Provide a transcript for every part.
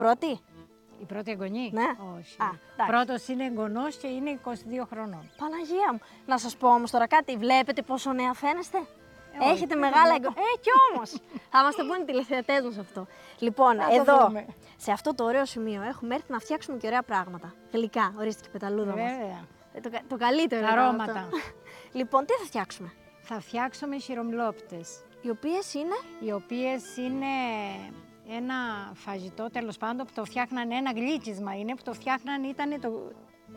Πρώτη. Η πρώτη εγγονή. Ναι. Όχι. Πρώτος είναι εγγονός και είναι 22 χρονών. Παναγία μου. Να σας πω όμως τώρα κάτι. Βλέπετε πόσο νέα φαίνεστε. Έχετε όχι, μεγάλα εγγονή. Κι όμως. Θα μας το πούνε οι τηλεθεατές μας αυτό. Λοιπόν, εδώ, σε αυτό το ωραίο σημείο έχουμε έρθει να φτιάξουμε και ωραία πράγματα. Γλυκά, ορίστε και η πεταλούδα μας. Βέβαια. Το καλύτερο. Αρώματα. Λοιπόν, τι θα φτιάξουμε. Θα φτιάξουμε χειρομυλόπιτες. Οι οποίες είναι. Οι οποίες είναι ένα φαγητό, τέλος πάντων, που το φτιάχνανε, ένα γλύκισμα είναι, που το φτιάχνανε, ήταν το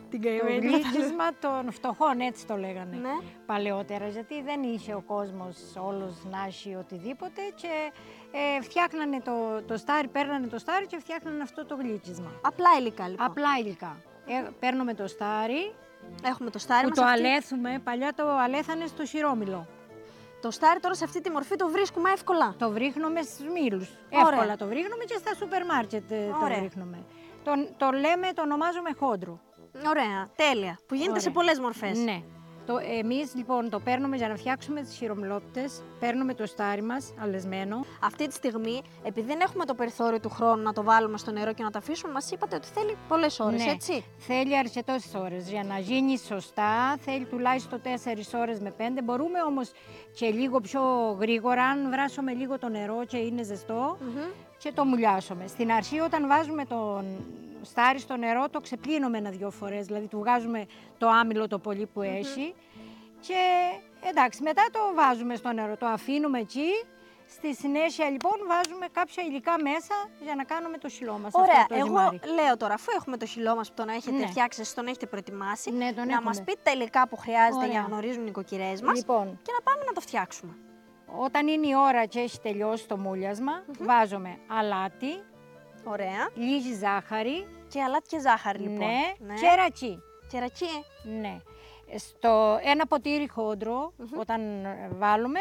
γλύκισμα των φτωχών, έτσι το λέγανε παλαιότερα, γιατί δεν είχε ο κόσμος όλος να έχει οτιδήποτε και φτιάχνανε το στάρι, παίρνανε το στάρι και φτιάχνανε αυτό το γλύκισμα. Απλά υλικά λοιπόν. Απλά υλικά. Παίρνουμε το στάρι, έχουμε το στάρι που μας το αλέθουμε, παλιά το αλέθανε στο σιρόμυλο. Το στάρι τώρα σε αυτή τη μορφή το βρίσκουμε εύκολα. Το βρίχνουμε στους μήλους. Εύκολα το βρίχνουμε και στα σούπερ μάρκετ το βρίχνουμε. Το λέμε, το ονομάζουμε χόντρο. Ωραία, τέλεια. Που γίνεται σε πολλές μορφές. Ναι. Εμείς λοιπόν το παίρνουμε για να φτιάξουμε τις χειρομυλόπιτες, παίρνουμε το στάρι μας αλεσμένο. Αυτή τη στιγμή, επειδή δεν έχουμε το περιθώριο του χρόνου να το βάλουμε στο νερό και να το αφήσουμε, μας είπατε ότι θέλει πολλές ώρες, έτσι. Θέλει αρκετές ώρες. Για να γίνει σωστά θέλει τουλάχιστον 4 ώρες με 5. Μπορούμε όμως και λίγο πιο γρήγορα, αν βράσουμε λίγο το νερό και είναι ζεστό και το μουλιάσουμε. Στην αρχή όταν βάζουμε τον στάρι στο νερό το ξεπλύνουμε 1-2 φορές, δηλαδή του βγάζουμε το άμυλο το πολύ που έχει και εντάξει, μετά το βάζουμε στο νερό, το αφήνουμε εκεί. Στη συνέχεια λοιπόν βάζουμε κάποια υλικά μέσα για να κάνουμε το χυλό μας. Ωραία, εγώ λέω τώρα, αφού έχουμε το χυλό μας που τον έχετε φτιάξει, εσείς τον έχετε προετοιμάσει, να μας πείτε τα υλικά που χρειάζεται για να γνωρίζουν οι νοικοκυρές μας και να πάμε να το φτιάξουμε. Όταν είναι η ώρα και έχει τελειώσει το μούλιασμα, βάζουμε αλάτι. Ωραία. Λίγη ζάχαρη. Και αλάτι και ζάχαρη λοιπόν. Ναι. Και ρακί. Και ρακί. Ναι. Στο ένα ποτήρι χόντρο, όταν βάζουμε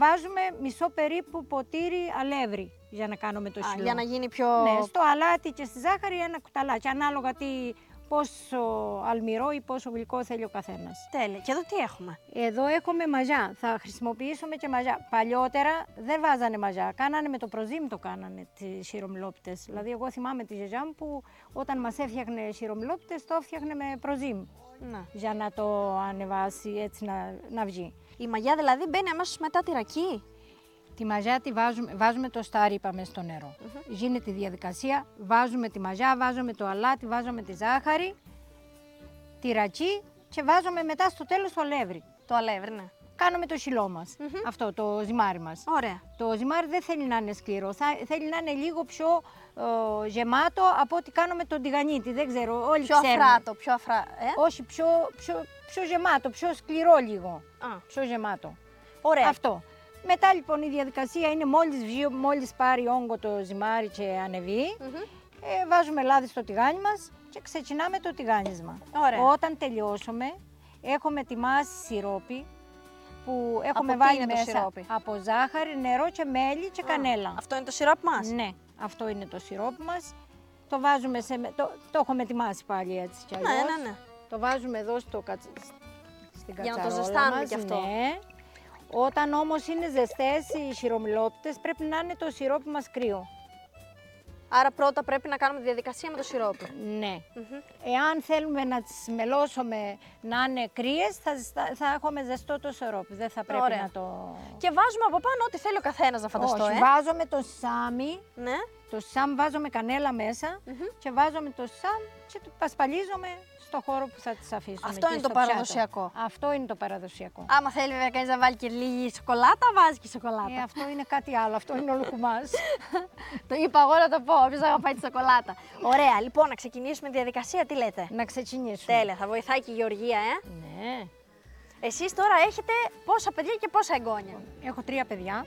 μισό περίπου ποτήρι αλεύρι για να κάνουμε το σιλό. Για να γίνει πιο... Ναι, στο αλάτι και στη ζάχαρη ένα κουταλάκι, ανάλογα πόσο αλμυρό ή πόσο γλυκό θέλει ο καθένας. Τέλεια. Και εδώ τι έχουμε. Εδώ έχουμε μαγιά. Θα χρησιμοποιήσουμε και μαγιά. Παλιότερα δεν βάζανε μαγιά. Κάνανε με το προζύμι το κάνανε τις χειρομυλόπιτες. Δηλαδή, εγώ θυμάμαι τη γιαγιά μου που όταν μας έφτιαχνε χειρομυλόπιτες το έφτιαχνε με προζύμι. Για να το ανεβάσει έτσι να βγει. Η μαγιά δηλαδή μπαίνει αμέσως μετά τη ρακί. Τη μαγιά τη βάζουμε το στάρι, είπαμε, στο νερό. Γίνεται η διαδικασία, βάζουμε τη μαγιά, βάζουμε το αλάτι, βάζουμε τη ζάχαρη, τη ρακί και βάζουμε μετά στο τέλος το αλεύρι. Το αλεύρι, ναι. Κάνουμε το χυλό μας, αυτό το ζυμάρι μας. Ωραία. Το ζυμάρι δεν θέλει να είναι σκληρό, θέλει να είναι λίγο πιο γεμάτο από ό,τι κάνουμε τον τηγανίτη, δεν ξέρω, όλοι ξέρουμε. Πιο αφράτο, Όχι, πιο γεμάτο, πιο σκληρό λίγο, πιο γεμάτο. Ωραία. Αυτό. Μετά λοιπόν η διαδικασία είναι μόλις πάρει όγκο το ζυμάρι και ανεβεί, βάζουμε λάδι στο τηγάνι μας και ξεκινάμε το τηγάνισμα. Ωραία. Όταν τελειώσουμε έχουμε ετοιμάσει σιρόπι που έχουμε βάλει μέσα από ζάχαρη, νερό και μέλι και κανέλα. Αυτό είναι το σιρόπι μας? Ναι, αυτό είναι το σιρόπι μας. Το βάζουμε το έχουμε ετοιμάσει πάλι έτσι κι αλλιώς. Ναι. Το βάζουμε εδώ στην κατσαρόλα για να το ζεστάνουμε κι αυτό. Ναι. Όταν όμως είναι ζεστές οι χειρομυλόπιτες πρέπει να είναι το σιρόπι μας κρύο. Άρα πρώτα πρέπει να κάνουμε τη διαδικασία με το σιρόπι. Ναι. Εάν θέλουμε να τις μελώσουμε να είναι κρύες θα έχουμε ζεστό το σιρόπι. Δεν θα πρέπει να το... Και βάζουμε από πάνω ό,τι θέλει ο καθένας, να φανταστώ. Όχι, βάζουμε το σάμι. Ναι. Το σάμ βάζουμε κανέλα μέσα και βάζουμε το σάμ και το πασπαλίζουμε στο χώρο που θα τις αφήσουμε. Αυτό είναι το παραδοσιακό. Αυτό είναι το παραδοσιακό. Άμα θέλει βέβαια κανείς να βάλει και λίγη σοκολάτα, βάζει και σοκολάτα. Αυτό είναι κάτι άλλο, αυτό είναι ο λουκουμάς. Το είπα εγώ να το πω, όποιος αγαπάει τη σοκολάτα. Ωραία, λοιπόν, να ξεκινήσουμε τη διαδικασία, τι λέτε? Να ξεκινήσουμε. Τέλεια, θα βοηθάει και η Γεωργία, Ναι. Εσείς τώρα έχετε πόσα παιδιά και πόσα εγγόνια? Έχω 3 παιδιά,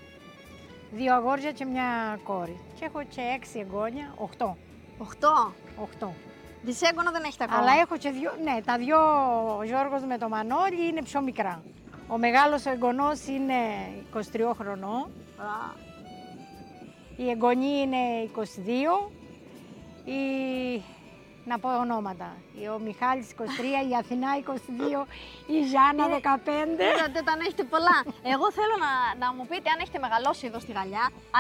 2 αγόρια και μια κόρη. Και έχω και 6 εγγόνια, 8. 8. Δυσέγγωνα δεν έχετε ακόμα. Αλλά έχω και 2, ναι, τα 2, ο Γιώργος με το Μανώλη είναι πιο μικρά. Ο μεγάλος εγγονός είναι 23 χρονών. Η εγγονή είναι 22. Να πω ονόματα. Ο Μιχάλης 23, η Αθηνά 22, η Γιάννα 15. Είδατε, όταν έχετε πολλά. Εγώ θέλω να μου πείτε αν έχετε μεγαλώσει εδώ στη Γαλλιά.